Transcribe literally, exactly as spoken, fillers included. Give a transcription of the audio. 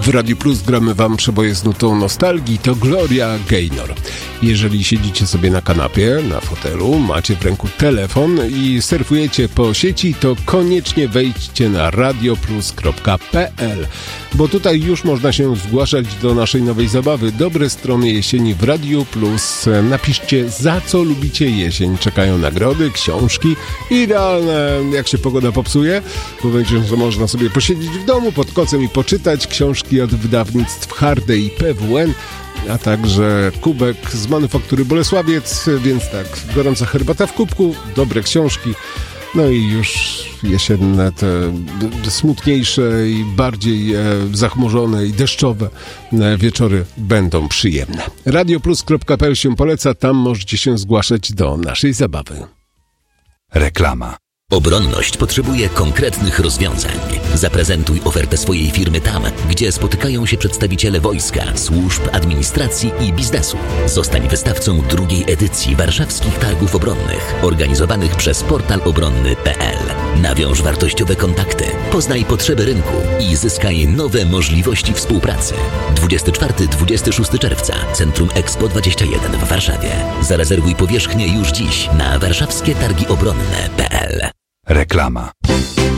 W Radiu Plus gramy wam przeboje z nutą nostalgii, to Gloria Gaynor. Jeżeli siedzicie sobie na kanapie, na fotelu, macie w ręku telefon i surfujecie po sieci, to koniecznie wejdźcie na radioplus kropka pe el, bo tutaj już można się zgłaszać do naszej nowej zabawy. Dobre strony jesieni w Radiu Plus. Napiszcie, za co lubicie jesień. Czekają nagrody, książki, idealne jak się pogoda popsuje, bo będzie, że można sobie posiedzieć w domu pod kocem i poczytać książki od wydawnictw Hardy i pe wu en, a także kubek z manufaktury Bolesławiec, więc tak, gorąca herbata w kubku, dobre książki, no i już jesienne, te smutniejsze i bardziej e, zachmurzone i deszczowe e, wieczory będą przyjemne. radioplus kropka pe el się poleca, tam możecie się zgłaszać do naszej zabawy. Reklama. Obronność potrzebuje konkretnych rozwiązań. Zaprezentuj ofertę swojej firmy tam, gdzie spotykają się przedstawiciele wojska, służb, administracji i biznesu. Zostań wystawcą drugiej edycji Warszawskich Targów Obronnych, organizowanych przez portal obronny kropka pe el. Nawiąż wartościowe kontakty, poznaj potrzeby rynku i zyskaj nowe możliwości współpracy. dwudziestego czwartego do dwudziestego szóstego czerwca, Centrum Expo dwadzieścia jeden w Warszawie. Zarezerwuj powierzchnię już dziś na warszawskie targi obronne kropka pe el. Reklama.